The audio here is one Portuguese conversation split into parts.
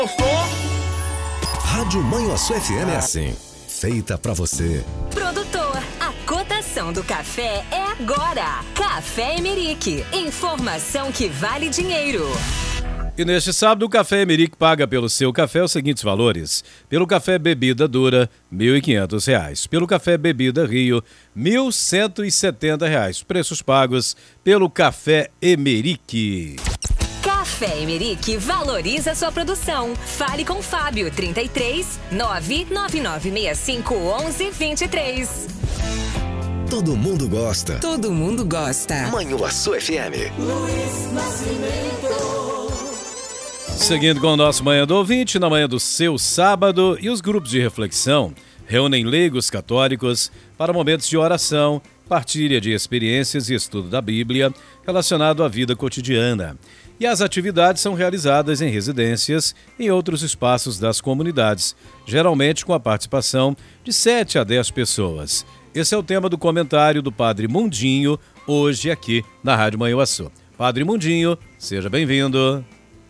Rádio Manhuaçu FM é assim, feita pra você. Produtor, a cotação do café é agora. Café Emerick, informação que vale dinheiro. E neste sábado, o Café Emerick paga pelo seu café os seguintes valores. Pelo café bebida dura, R$ 1.500. Pelo café bebida Rio, R$ 1.170. Preços pagos pelo Café Emerick. Café Emerick valoriza sua produção. Fale com Fábio, 33 99965 1123. Todo mundo gosta. Todo mundo gosta. Manhuaçu FM. Luiz Nascimento. Seguindo com o nosso Manhã do Ouvinte, na manhã do seu sábado, e os grupos de reflexão reúnem leigos católicos para momentos de oração, partilha de experiências e estudo da Bíblia relacionado à vida cotidiana. E as atividades são realizadas em residências e em outros espaços das comunidades, geralmente com a participação de 7 a 10 pessoas. Esse é o tema do comentário do Padre Mundinho, hoje aqui na Rádio Manhuaçu. Padre Mundinho, seja bem-vindo.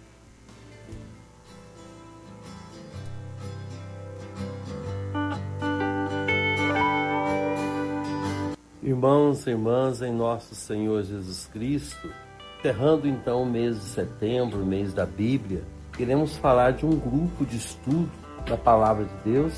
Irmãos e irmãs, em nosso Senhor Jesus Cristo, encerrando então o mês de setembro, o mês da Bíblia, queremos falar de um grupo de estudo da Palavra de Deus,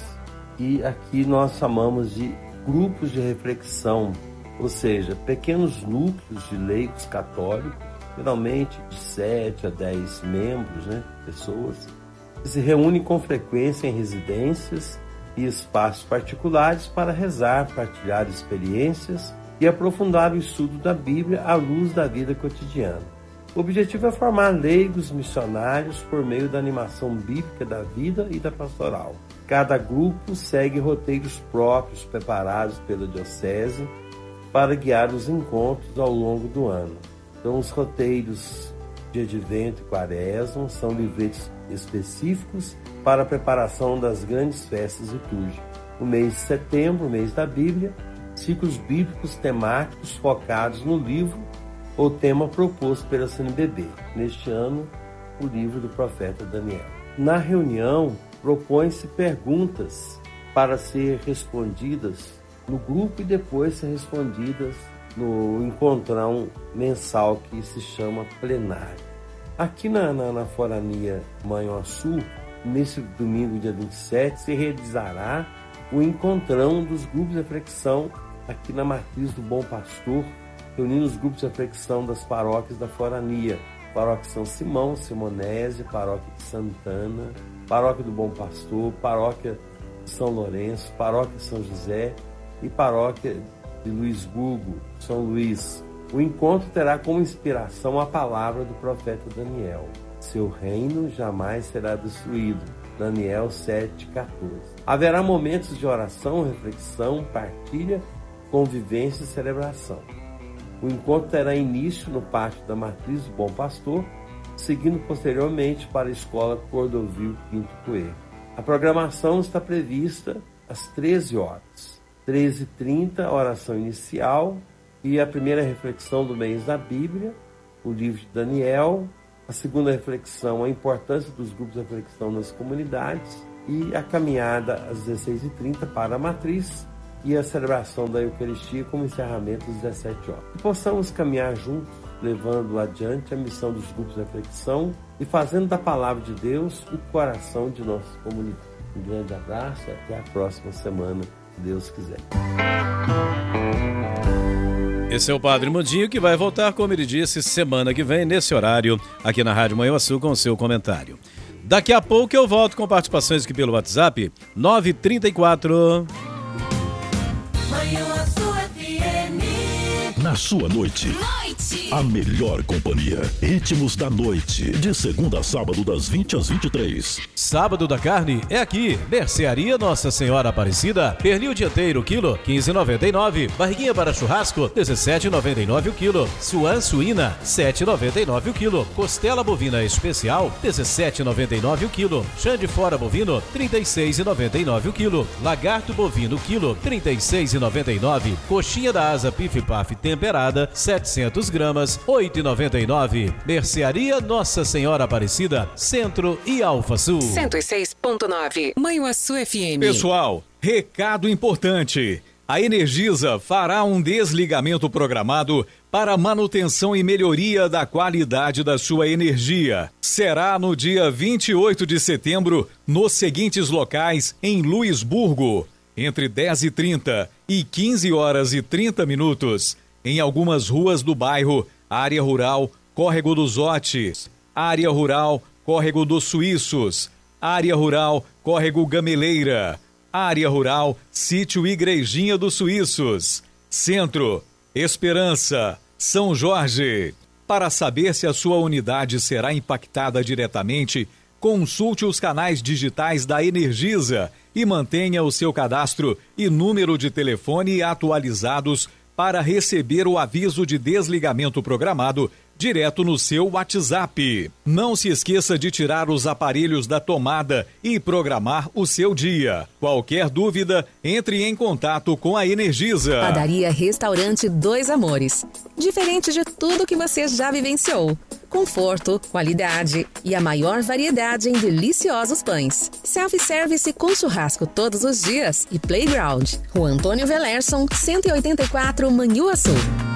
e aqui nós chamamos de grupos de reflexão, ou seja, pequenos núcleos de leigos católicos, geralmente de 7 a 10 membros, pessoas, que se reúnem com frequência em residências e espaços particulares para rezar, partilhar experiências e aprofundar o estudo da Bíblia à luz da vida cotidiana. O objetivo é formar leigos missionários por meio da animação bíblica da vida e da pastoral. Cada grupo segue roteiros próprios preparados pela diocese para guiar os encontros ao longo do ano. Então, os roteiros de Advento e Quaresma são livretos específicos para a preparação das grandes festas litúrgicas. O mês de setembro, o mês da Bíblia, ciclos bíblicos temáticos focados no livro ou tema proposto pela CNBB. Neste ano, o livro do profeta Daniel. Na reunião, propõe-se perguntas para ser respondidas no grupo e depois ser respondidas no encontrão mensal que se chama plenário. Aqui na Forania Manhuaçu, nesse domingo, dia 27, se realizará o encontrão dos grupos de reflexão aqui na Matriz do Bom Pastor, reunindo os grupos de reflexão das paróquias da Forania. Paróquia São Simão, Simonese, Paróquia de Santana, Paróquia do Bom Pastor, Paróquia de São Lourenço, Paróquia de São José e Paróquia de Luisburgo, São Luís. O encontro terá como inspiração a palavra do profeta Daniel. Seu reino jamais será destruído. Daniel 7,14. Haverá momentos de oração, reflexão, partilha, convivência e celebração. O encontro terá início no pátio da Matriz do Bom Pastor, seguindo posteriormente para a Escola Cordovil Quinto Coelho. A programação está prevista às 13 horas. 13h30, oração inicial e a primeira reflexão do mês da Bíblia, o livro de Daniel. A segunda reflexão, a importância dos grupos de reflexão nas comunidades, e a caminhada às 16h30 para a Matriz e a celebração da Eucaristia como encerramento às 17 horas. Que possamos caminhar juntos, levando adiante a missão dos grupos de reflexão e fazendo da Palavra de Deus o coração de nossa comunidade. Um grande abraço e até a próxima semana, se Deus quiser. Esse é o Padre Mundinho, que vai voltar, como ele disse, semana que vem, nesse horário, aqui na Rádio Manhuaçu, com o seu comentário. Daqui a pouco eu volto com participações aqui pelo WhatsApp, 934... Manhuaçu FM. Na sua noite, a melhor companhia. Ritmos da noite, de segunda a sábado, das 20 às 23. Sábado da carne é aqui. Mercearia Nossa Senhora Aparecida. Pernil dianteiro, quilo, 15,99. Barriguinha para churrasco, 17,99 o quilo. Suan suína, 7,99 o quilo. Costela bovina especial, 17,99 o quilo. Chã de fora bovino, 36,99 o quilo. Lagarto bovino, quilo, 36,99. Coxinha da asa pif-paf temperada, 700 gramas. gramas, R$ 8,99. Mercearia Nossa Senhora Aparecida, Centro e Alfa Sul. 106.9 Manhuaçu FM. Pessoal, recado importante. A Energisa fará um desligamento programado para manutenção e melhoria da qualidade da sua energia. Será no dia 28 de setembro, nos seguintes locais em Luisburgo, entre 10h30 e 15h30, em algumas ruas do bairro Área Rural Córrego dos Otes, Área Rural Córrego dos Suíços, Área Rural Córrego Gameleira, Área Rural Sítio Igrejinha dos Suíços, Centro, Esperança, São Jorge. Para saber se a sua unidade será impactada diretamente, consulte os canais digitais da Energisa e mantenha o seu cadastro e número de telefone atualizados para receber o aviso de desligamento programado direto no seu WhatsApp. Não se esqueça de tirar os aparelhos da tomada e programar o seu dia. Qualquer dúvida, entre em contato com a Energisa. Padaria Restaurante Dois Amores. Diferente de tudo que você já vivenciou. Conforto, qualidade e a maior variedade em deliciosos pães. Self-service com churrasco todos os dias e playground. Rua Antônio Velerson, 184, Manhuaçu.